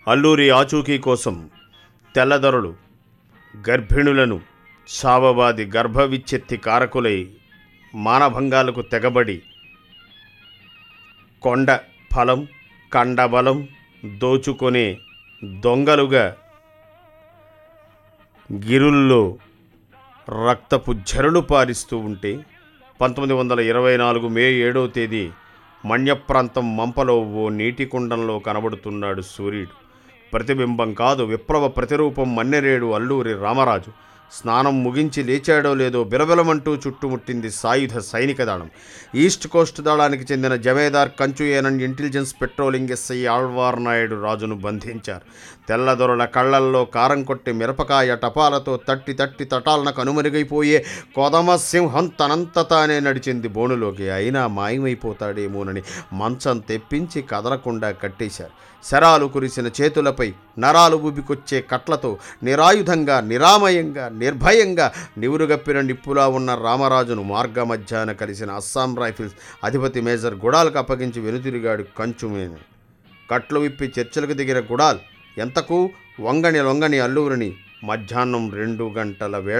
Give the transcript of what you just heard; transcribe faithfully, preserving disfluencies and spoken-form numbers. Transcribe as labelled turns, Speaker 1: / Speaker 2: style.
Speaker 1: అల్లూరి ఆచూకీ కోసం తెల్లదొరలు గర్భిణులను చావబాది గర్భవిచ్ఛెత్తి కారకులై మానభంగాలకు తెగబడి కొండ ఫలం కండబలం దోచుకొనే దొంగలుగా గిరుల్లో రక్తపు జరులు పారిస్తూ ఉంటే పంతొమ్మిది వందల ఇరవై నాలుగు మే ఏడవ తేదీ మణ్యప్రాంతం మంపలో ఓ నీటి కుండంలో కనబడుతున్నాడు సూర్యుడు. ప్రతిబింబం కాదు, విప్లవ ప్రతిరూపం మన్నెరేడు అల్లూరి రామరాజు. స్నానం ముగించి లేచాడో లేదో బిలబిలమంటూ చుట్టుముట్టింది సాయుధ సైనిక దళం. ఈస్ట్ కోస్ట్ దళానికి చెందిన జమేదార్ కంచు ఏనన్ intelligence patrolling SI Alwar Naidu రాజును బంధించారు. తెల్లదొరల కళ్లల్లో కారం కొట్టి మిరపకాయ టపాలతో తట్టి తట్టి తటాలన కనుమరుగైపోయే కొదమ సింహం తనంత తానే నడిచింది బోనులోకి. అయినా మాయమైపోతాడేమోనని మంచం తెప్పించి కదలకుండా కట్టేశారు. శరాలు కురిసిన చేతులపై నరాలు ఉబికొచ్చే కట్లతో నిరాయుధంగా నిరామయంగా నిర్భయంగా నివురుగప్పిన నిప్పులా ఉన్న రామరాజును మార్గ మధ్యాన కలిసిన అస్సాం రైఫిల్స్ అధిపతి మేజర్ గుడాల్కు అప్పగించి వెనుతిరిగాడు కంచుమేను. కట్లు విప్పి చర్చలకు దిగిన గుడాల్ ఎంతకు వంగని లొంగని అల్లూరిని మధ్యాహ్నం రెండు గంటల వేళ